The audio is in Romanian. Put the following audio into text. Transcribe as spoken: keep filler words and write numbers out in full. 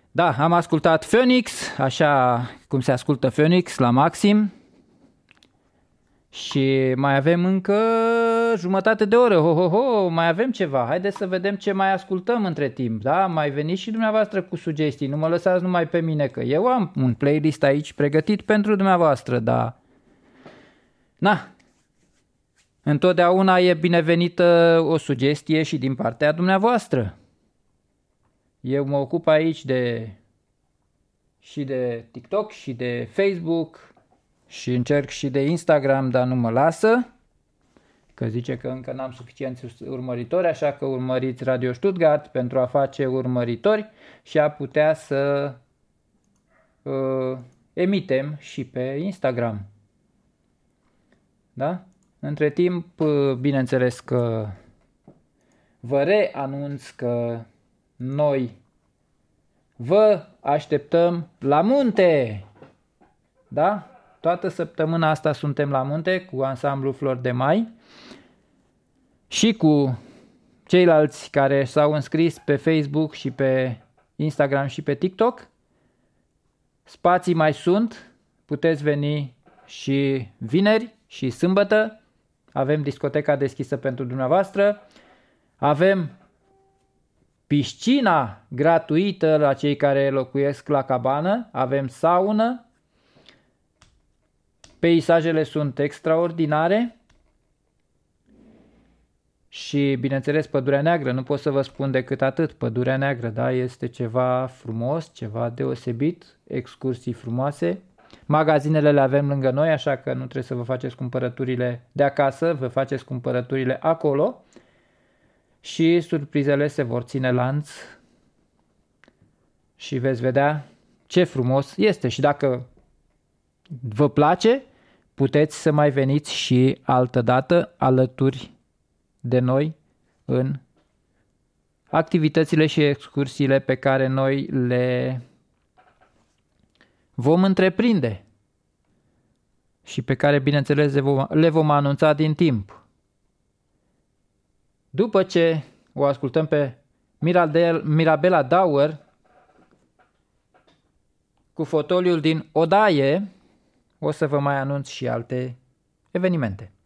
Da, am ascultat Phoenix, așa cum se ascultă Phoenix la maxim. Și mai avem încă jumătate de oră, ho, ho, ho, mai avem ceva. Haideți să vedem ce mai ascultăm între timp, da? Mai veniți și dumneavoastră cu sugestii, nu mă lăsați numai pe mine, că eu am un playlist aici pregătit pentru dumneavoastră, da? Na, întotdeauna e binevenită o sugestie și din partea dumneavoastră. Eu mă ocup aici de și de TikTok și de Facebook și încerc și de Instagram, dar nu mă lasă, că zice că încă n-am suficienți urmăritori, așa că urmăriți Radio Stuttgart pentru a face urmăritori și a putea să uh, emitem și pe Instagram. Da? Între timp, bineînțeles că vă reanunț că noi vă așteptăm la munte! Da? Toată săptămâna asta suntem la munte cu ansamblul Flori de Mai și cu ceilalți care s-au înscris pe Facebook și pe Instagram și pe TikTok. Spații mai sunt, puteți veni și vineri și sâmbătă. Avem discoteca deschisă pentru dumneavoastră. Avem piscina gratuită la cei care locuiesc la cabană. Avem saună. Peisajele sunt extraordinare. Și, bineînțeles, Pădurea Neagră. Nu pot să vă spun decât atât. Pădurea Neagră, da, este ceva frumos, ceva deosebit. Excursii frumoase. Magazinele le avem lângă noi, așa că nu trebuie să vă faceți cumpărăturile de acasă, vă faceți cumpărăturile acolo și surprizele se vor ține lanț și veți vedea ce frumos este. Și dacă vă place, puteți să mai veniți și altă dată alături de noi în activitățile și excursiile pe care noi le vom întreprinde și pe care, bineînțeles, le vom, le vom anunța din timp. După ce o ascultăm pe Mirabela Dauer cu fotoliul din Odaie, o să vă mai anunț și alte evenimente.